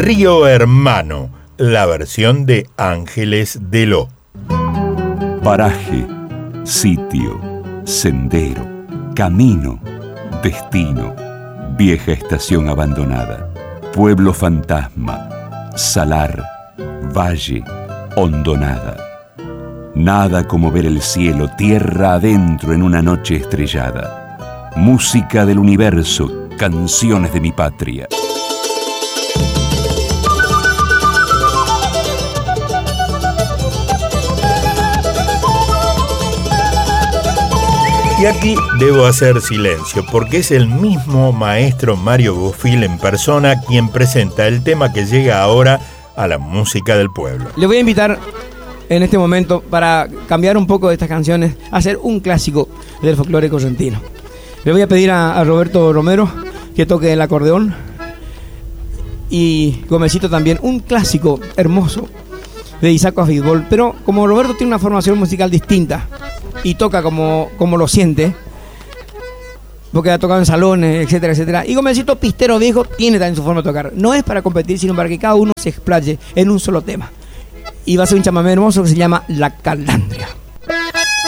Río Hermano, la versión de Ángeles de Lo. Paraje, sitio, sendero, camino, destino, vieja estación abandonada, pueblo fantasma, salar, valle, hondonada. Nada como ver el cielo tierra adentro en una noche estrellada. Música del universo, canciones de mi patria. Y aquí debo hacer silencio, porque es el mismo maestro Mario Bofill en persona quien presenta el tema que llega ahora a la música del pueblo. Le voy a invitar en este momento, para cambiar un poco de estas canciones, a hacer un clásico del folclore correntino. Le voy a pedir a Roberto Romero que toque el acordeón, y Gomecito también, un clásico hermoso de Isaac Afidbol. Pero como Roberto tiene una formación musical distinta y toca como lo siente, porque ha tocado en salones, etcétera, etcétera, y Gomecito, pistero viejo, tiene también su forma de tocar. No es para competir, sino para que cada uno se explaye en un solo tema. Y va a ser un chamamé hermoso que se llama La Calandria.